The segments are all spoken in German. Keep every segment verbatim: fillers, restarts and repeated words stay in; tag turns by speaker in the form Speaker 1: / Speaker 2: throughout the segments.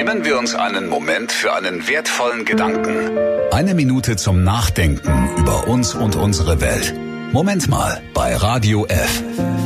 Speaker 1: Nehmen wir uns einen Moment für einen wertvollen Gedanken. Eine Minute zum Nachdenken über uns und unsere Welt. Moment mal bei Radio F.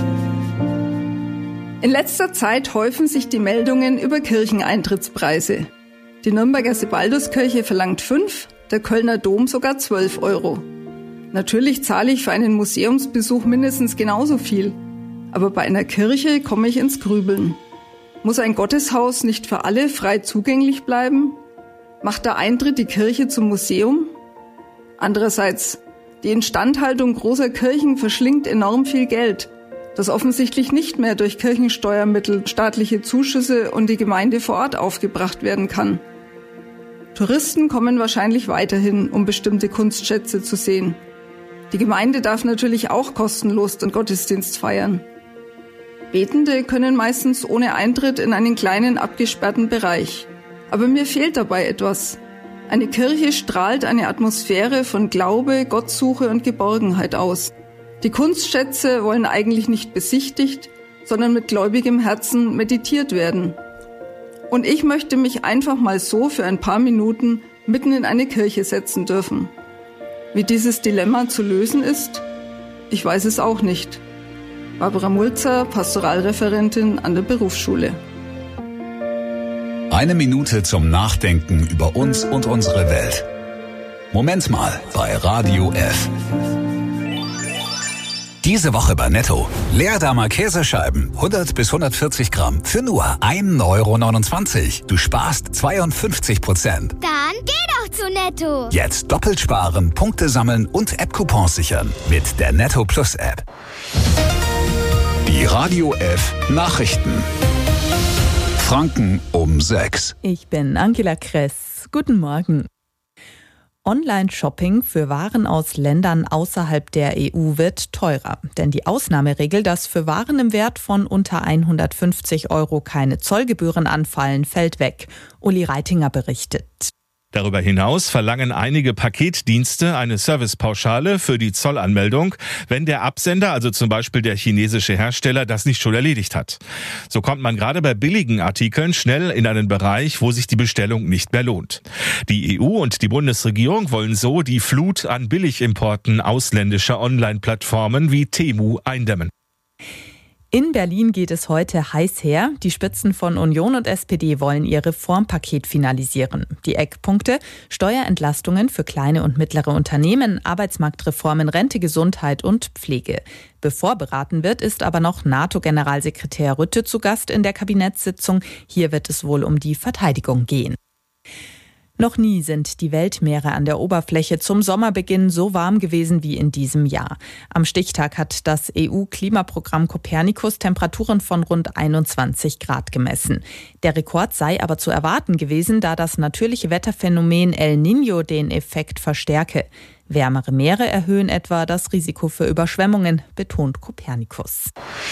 Speaker 2: In letzter Zeit häufen sich die Meldungen über Kircheneintrittspreise. Die Nürnberger Sebalduskirche verlangt fünf, der Kölner Dom sogar zwölf Euro. Natürlich zahle ich für einen Museumsbesuch mindestens genauso viel. Aber bei einer Kirche komme ich ins Grübeln. Muss ein Gotteshaus nicht für alle frei zugänglich bleiben? Macht der Eintritt die Kirche zum Museum? Andererseits, die Instandhaltung großer Kirchen verschlingt enorm viel Geld, das offensichtlich nicht mehr durch Kirchensteuermittel, staatliche Zuschüsse und die Gemeinde vor Ort aufgebracht werden kann. Touristen kommen wahrscheinlich weiterhin, um bestimmte Kunstschätze zu sehen. Die Gemeinde darf natürlich auch kostenlos den Gottesdienst feiern. Betende können meistens ohne Eintritt in einen kleinen abgesperrten Bereich. Aber mir fehlt dabei etwas. Eine Kirche strahlt eine Atmosphäre von Glaube, Gottsuche und Geborgenheit aus. Die Kunstschätze wollen eigentlich nicht besichtigt, sondern mit gläubigem Herzen meditiert werden. Und ich möchte mich einfach mal so für ein paar Minuten mitten in eine Kirche setzen dürfen. Wie dieses Dilemma zu lösen ist, ich weiß es auch nicht. Barbara Mulzer, Pastoralreferentin an der Berufsschule.
Speaker 1: Eine Minute zum Nachdenken über uns und unsere Welt. Moment mal bei Radio F. Diese Woche bei Netto. Leerdammer Käsescheiben, hundert bis hundertvierzig Gramm, für nur ein Euro neunundzwanzig. Du sparst zweiundfünfzig Prozent.
Speaker 3: Dann geh doch zu Netto.
Speaker 1: Jetzt doppelt sparen, Punkte sammeln und App-Coupons sichern mit der Netto Plus App. Die Radio F Nachrichten. Franken um sechs.
Speaker 4: Ich bin Angela Kress. Guten Morgen. Online-Shopping für Waren aus Ländern außerhalb der E U wird teurer. Denn die Ausnahmeregel, dass für Waren im Wert von unter hundertfünfzig Euro keine Zollgebühren anfallen, fällt weg. Uli Reitinger berichtet.
Speaker 5: Darüber hinaus verlangen einige Paketdienste eine Servicepauschale für die Zollanmeldung, wenn der Absender, also zum Beispiel der chinesische Hersteller, das nicht schon erledigt hat. So kommt man gerade bei billigen Artikeln schnell in einen Bereich, wo sich die Bestellung nicht mehr lohnt. Die E U und die Bundesregierung wollen so die Flut an Billigimporten ausländischer Online-Plattformen wie Temu eindämmen.
Speaker 4: In Berlin geht es heute heiß her. Die Spitzen von Union und S P D wollen ihr Reformpaket finalisieren. Die Eckpunkte: Steuerentlastungen für kleine und mittlere Unternehmen, Arbeitsmarktreformen, Rente, Gesundheit und Pflege. Bevor beraten wird, ist aber noch NATO-Generalsekretär Rutte zu Gast in der Kabinettssitzung. Hier wird es wohl um die Verteidigung gehen. Noch nie sind die Weltmeere an der Oberfläche zum Sommerbeginn so warm gewesen wie in diesem Jahr. Am Stichtag hat das E U-Klimaprogramm Copernicus Temperaturen von rund einundzwanzig Grad gemessen. Der Rekord sei aber zu erwarten gewesen, da das natürliche Wetterphänomen El Niño den Effekt verstärke. Wärmere Meere erhöhen etwa das Risiko für Überschwemmungen, betont Copernicus.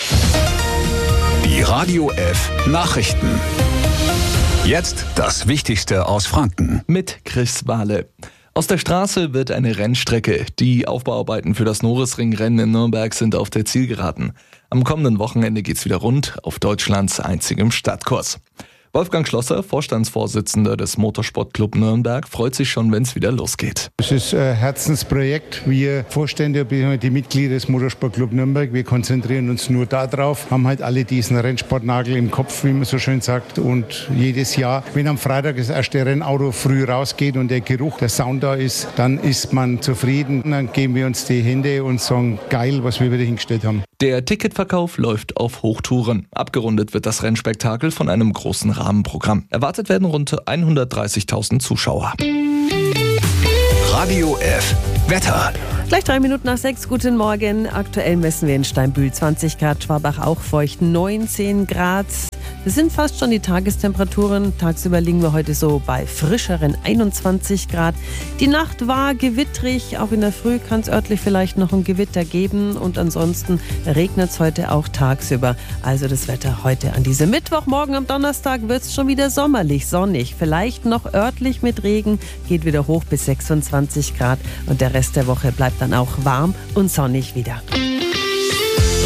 Speaker 1: Die Radio F Nachrichten. Jetzt das Wichtigste aus Franken.
Speaker 6: Mit Chris Wahle. Aus der Straße wird eine Rennstrecke. Die Aufbauarbeiten für das Norisring-Rennen in Nürnberg sind auf der Zielgeraden. Am kommenden Wochenende geht's wieder rund auf Deutschlands einzigem Stadtkurs. Wolfgang Schlosser, Vorstandsvorsitzender des Motorsportclub Nürnberg, freut sich schon, wenn es wieder losgeht.
Speaker 7: Es ist ein Herzensprojekt. Wir Vorstände, die Mitglieder des Motorsportclub Nürnberg, wir konzentrieren uns nur darauf, haben halt alle diesen Rennsportnagel im Kopf, wie man so schön sagt. Und jedes Jahr, wenn am Freitag das erste Rennauto früh rausgeht und der Geruch, der Sound da ist, dann ist man zufrieden. Und dann geben wir uns die Hände und sagen, geil, was wir wieder hingestellt haben.
Speaker 6: Der Ticketverkauf läuft auf Hochtouren. Abgerundet wird das Rennspektakel von einem großen Rahmenprogramm. Erwartet werden rund hundertdreißigtausend Zuschauer.
Speaker 1: Radio F Wetter.
Speaker 8: Gleich drei Minuten nach sechs, guten Morgen. Aktuell messen wir in Steinbühl zwanzig Grad, Schwabach auch feucht neunzehn Grad. Das sind fast schon die Tagestemperaturen. Tagsüber liegen wir heute so bei frischeren einundzwanzig Grad. Die Nacht war gewittrig. Auch in der Früh kann es örtlich vielleicht noch ein Gewitter geben. Und ansonsten regnet es heute auch tagsüber. Also das Wetter heute an diesem Mittwoch. Morgen am Donnerstag wird es schon wieder sommerlich, sonnig. Vielleicht noch örtlich mit Regen. Geht wieder hoch bis sechsundzwanzig Grad. Und der Rest der Woche bleibt dann auch warm und sonnig wieder.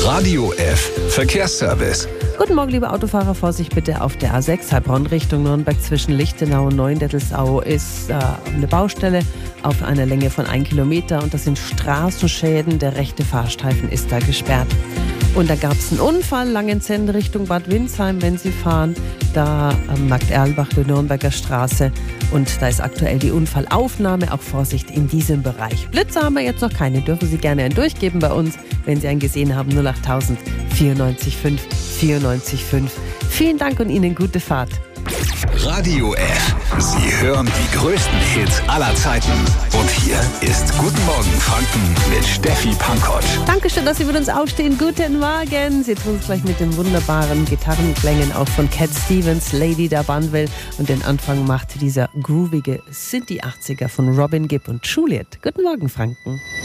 Speaker 1: Radio F Verkehrsservice.
Speaker 8: Guten Morgen, liebe Autofahrer. Vorsicht bitte auf der A sechs Heilbronn Richtung Nürnberg zwischen Lichtenau und Neuendettelsau ist äh, eine Baustelle auf einer Länge von ein Kilometer und das sind Straßenschäden. Der rechte Fahrstreifen ist da gesperrt. Und da gab es einen Unfall, Langenzenn Richtung Bad Windsheim, wenn Sie fahren. Da am Markt Erlbach, der Nürnberger Straße. Und da ist aktuell die Unfallaufnahme. Auch Vorsicht in diesem Bereich. Blitzer haben wir jetzt noch keine. Dürfen Sie gerne einen durchgeben bei uns, wenn Sie einen gesehen haben. null acht tausend vierundneunzig fünf vierundneunzig fünf. Vielen Dank und Ihnen gute Fahrt.
Speaker 1: Radio F. Sie hören die größten Hits aller Zeiten. Und hier ist Guten Morgen Franken mit Steffi Pankotsch.
Speaker 8: Dankeschön, dass Sie mit uns aufstehen. Guten Morgen. Sie tun es gleich mit den wunderbaren Gitarrenklängen auch von Cat Stevens, Lady da Banville. Und den Anfang macht dieser groovige Synthi-achtziger von Robin Gibb und Juliet. Guten Morgen Franken.